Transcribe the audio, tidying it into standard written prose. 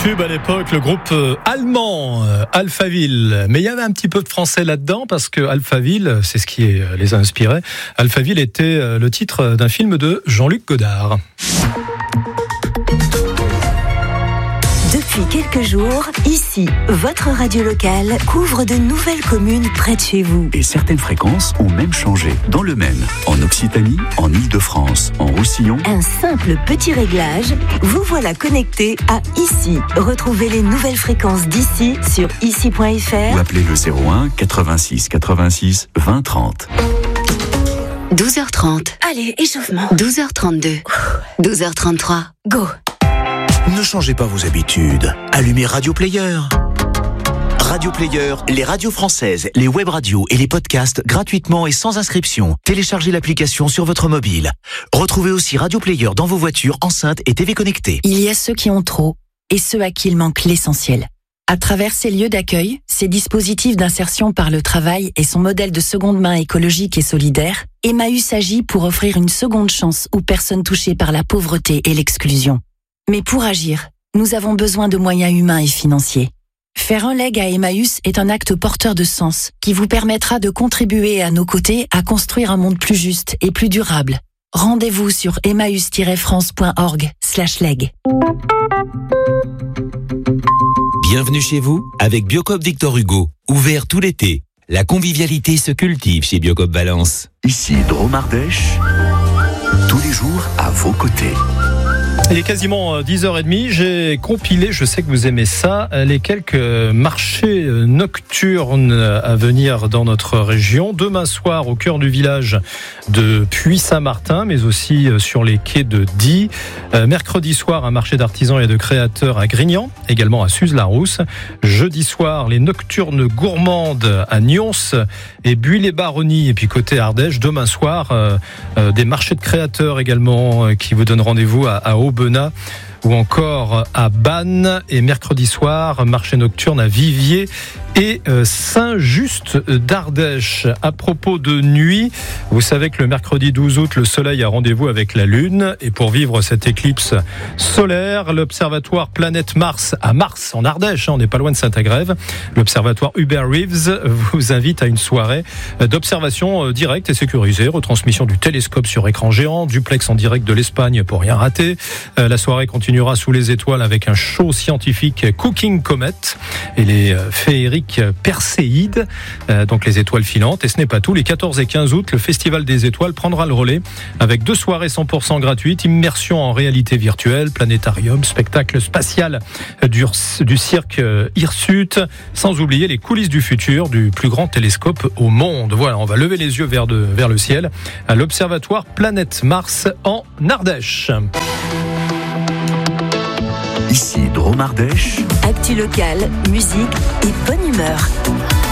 tube à l'époque, le groupe allemand Alphaville. Mais il y avait un petit peu de français là-dedans parce que Alphaville, c'est ce qui les a inspirés. Alphaville était le titre d'un film de Jean-Luc Godard. Depuis quelques jours, ici, votre radio locale couvre de nouvelles communes près de chez vous. Et certaines fréquences ont même changé dans le Maine, en Occitanie, en Île-de-France, en Roussillon. Un simple petit réglage, vous voilà connecté à ici. Retrouvez les nouvelles fréquences d'ici sur ici.fr Ou appelez le 01 86 86 20 30. 12h30. Allez, échauffement. 12h32. 12h33. Go. Ne changez pas vos habitudes. Allumez Radio Player. Radio Player, les radios françaises, les web radios et les podcasts gratuitement et sans inscription. Téléchargez l'application sur votre mobile. Retrouvez aussi Radio Player dans vos voitures, enceintes et TV connectées. Il y a ceux qui ont trop et ceux à qui il manque l'essentiel. À travers ces lieux d'accueil, ces dispositifs d'insertion par le travail et son modèle de seconde main écologique et solidaire, Emmaüs agit pour offrir une seconde chance aux personnes touchées par la pauvreté et l'exclusion. Mais pour agir, nous avons besoin de moyens humains et financiers. Faire un leg à Emmaüs est un acte porteur de sens qui vous permettra de contribuer à nos côtés à construire un monde plus juste et plus durable. Rendez-vous sur emmaüs-france.org/leg. Bienvenue chez vous avec Biocoop Victor Hugo, ouvert tout l'été. La convivialité se cultive chez Biocoop Valence. Ici Drôme Ardèche, tous les jours à vos côtés. Il est quasiment 10h30, j'ai compilé, je sais que vous aimez ça, les quelques marchés nocturnes à venir dans notre région. Demain soir au cœur du village de Puy-Saint-Martin, mais aussi sur les quais de Die. Mercredi soir, un marché d'artisans et de créateurs à Grignan, également à Suze-la-Rousse. Jeudi soir, les nocturnes gourmandes à Nyons et Buis-les-Baronnies. Et puis côté Ardèche, demain soir, des marchés de créateurs également qui vous donnent rendez-vous à Aubenas ou encore à Bannes, et mercredi soir, marché nocturne à Viviers et Saint-Just d'Ardèche. À propos de nuit, vous savez que le mercredi 12 août, le soleil a rendez-vous avec la Lune, et pour vivre cette éclipse solaire, l'observatoire Planète Mars à Mars, en Ardèche, on n'est pas loin de Saint-Agrève, l'observatoire Hubert Reeves vous invite à une soirée d'observation directe et sécurisée, retransmission du télescope sur écran géant, duplex en direct de l'Espagne pour rien rater. La soirée continuera sous les étoiles avec un show scientifique Cooking Comet et les féeriques Perséides, donc les étoiles filantes. Et ce n'est pas tout, les 14 et 15 août, le Festival des Étoiles prendra le relais avec 2 soirées 100% gratuites, immersion en réalité virtuelle, planétarium, spectacle spatial du cirque Hirsute, sans oublier les coulisses du futur du plus grand télescope au monde. Voilà, on va lever les yeux vers le ciel à l'observatoire Planète Mars en Ardèche. Ici Drôme Ardèche. Actu local, musique et bonne humeur.